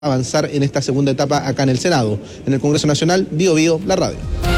avanzar en esta segunda etapa acá en el Senado. En el Congreso Nacional, Bío Bío, la radio.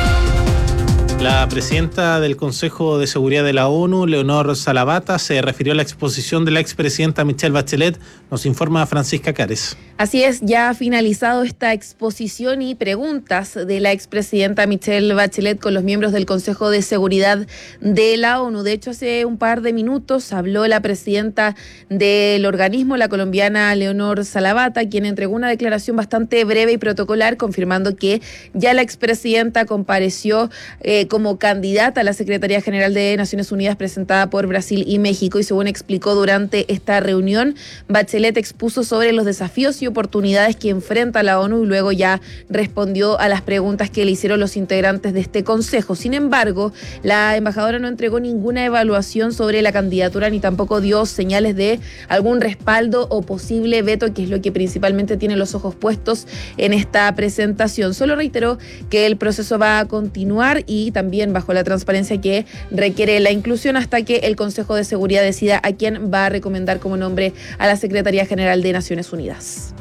La presidenta del Consejo de Seguridad de la ONU, Leonor Salavata, se refirió a la exposición de la expresidenta Michelle Bachelet. Nos informa Francisca Cares. Así es, ya ha finalizado esta exposición y preguntas de la expresidenta Michelle Bachelet con los miembros del Consejo de Seguridad de la ONU. De hecho, hace un par de minutos habló la presidenta del organismo, la colombiana Leonor Salavata, quien entregó una declaración bastante breve y protocolar, confirmando que ya la expresidenta compareció como candidata a la Secretaría General de Naciones Unidas presentada por Brasil y México, y según explicó durante esta reunión, Bachelet expuso sobre los desafíos y oportunidades que enfrenta la ONU y luego ya respondió a las preguntas que le hicieron los integrantes de este consejo. Sin embargo, la embajadora no entregó ninguna evaluación sobre la candidatura ni tampoco dio señales de algún respaldo o posible veto, que es lo que principalmente tiene los ojos puestos en esta presentación. Solo reiteró que el proceso va a continuar y también bajo la transparencia que requiere la inclusión hasta que el Consejo de Seguridad decida a quién va a recomendar como nombre a la Secretaría General de Naciones Unidas.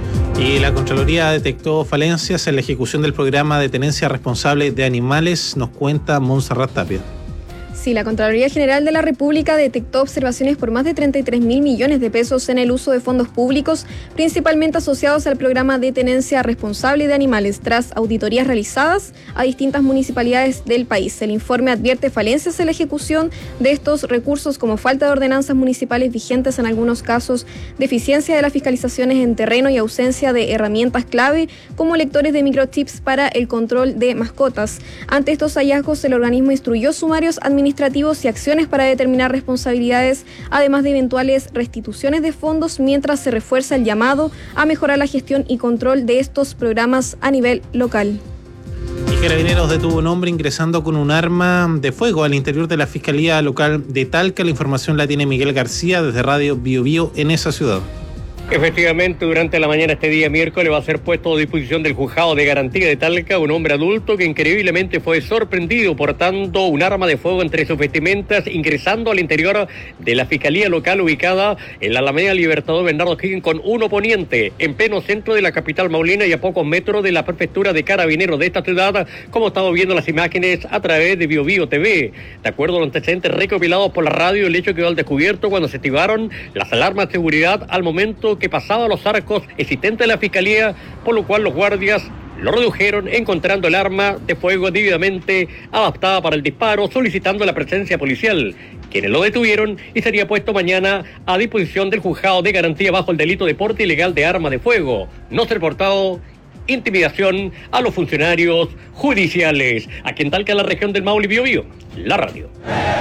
Y la Contraloría detectó falencias en la ejecución del programa de tenencia responsable de animales, nos cuenta Montserrat Tapia. Sí, la Contraloría General de la República detectó observaciones por más de 33.000 millones de pesos en el uso de fondos públicos, principalmente asociados al programa de tenencia responsable de animales, tras auditorías realizadas a distintas municipalidades del país. El informe advierte falencias en la ejecución de estos recursos, como falta de ordenanzas municipales vigentes en algunos casos, deficiencia de las fiscalizaciones en terreno y ausencia de herramientas clave como lectores de microchips para el control de mascotas. Ante estos hallazgos, el organismo instruyó sumarios administrativos y acciones para determinar responsabilidades, además de eventuales restituciones de fondos, mientras se refuerza el llamado a mejorar la gestión y control de estos programas a nivel local. Y Carabineros detuvo a un hombre ingresando con un arma de fuego al interior de la Fiscalía Local de Talca. La información la tiene Miguel García desde Radio Bío Bío en esa ciudad. Efectivamente, durante la mañana este día miércoles va a ser puesto a disposición del Juzgado de Garantía de Talca un hombre adulto que increíblemente fue sorprendido portando un arma de fuego entre sus vestimentas, ingresando al interior de la Fiscalía Local ubicada en la Alameda Libertador Bernardo Higgins con un oponiente en pleno centro de la capital maulina y a pocos metros de la prefectura de Carabineros de esta ciudad, como estamos viendo las imágenes a través de Bío Bío TV. De acuerdo a los antecedentes recopilados por la radio, el hecho quedó al descubierto cuando se activaron las alarmas de seguridad al momento que pasaba los arcos existentes de la Fiscalía, por lo cual los guardias lo redujeron, encontrando el arma de fuego debidamente adaptada para el disparo, solicitando la presencia policial, quienes lo detuvieron y sería puesto mañana a disposición del Juzgado de Garantía bajo el delito de porte ilegal de arma de fuego. No ser portado intimidación a los funcionarios judiciales. Aquí en Talca, en la región del Maule y Bío Bío, la radio.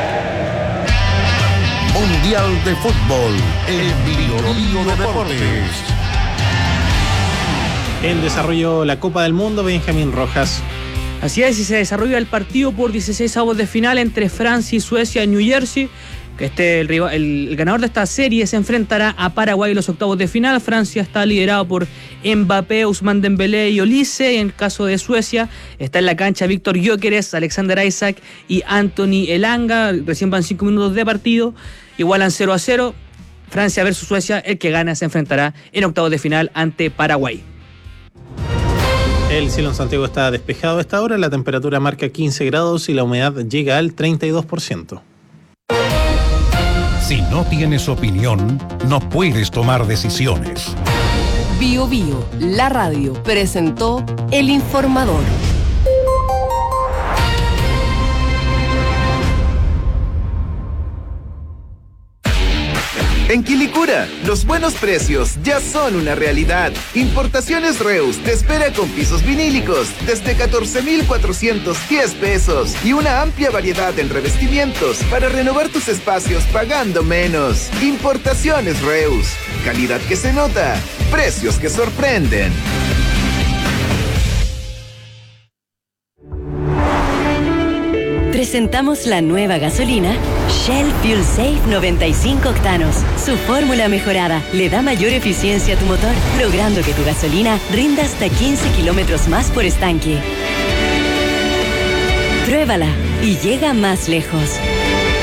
Mundial de Fútbol en Bío Bío Deportes. En desarrollo la Copa del Mundo, Benjamín Rojas. Así es, y se desarrolla el partido por 16avos de final entre Francia y Suecia en New Jersey. El ganador de esta serie se enfrentará a Paraguay en los octavos de final. Francia está liderado por Mbappé, Ousmane Dembélé y Olise. Y en el caso de Suecia está en la cancha Víctor Gyökeres, Alexander Isak y Anthony Elanga. Recién van 5 minutos de partido. Igualan 0-0. Francia versus Suecia. El que gana se enfrentará en octavos de final ante Paraguay. El cielo en Santiago está despejado a esta hora. La temperatura marca 15 grados y la humedad llega al 32%. Si no tienes opinión, no puedes tomar decisiones. Bío Bío, la radio, presentó El Informador. En Quilicura, los buenos precios ya son una realidad. Importaciones Reus te espera con pisos vinílicos desde 14,410 pesos y una amplia variedad en revestimientos para renovar tus espacios pagando menos. Importaciones Reus, calidad que se nota, precios que sorprenden. Presentamos la nueva gasolina Shell Fuel Safe 95 octanos. Su fórmula mejorada le da mayor eficiencia a tu motor, logrando que tu gasolina rinda hasta 15 kilómetros más por estanque. Pruébala y llega más lejos.